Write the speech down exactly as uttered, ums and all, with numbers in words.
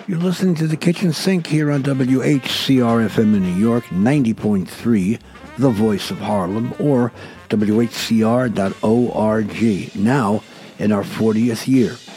You're listening to The Kitchen Sink here on W H C R F M in New York, ninety point three, The Voice of Harlem, or W H C R dot org, now in our fortieth year.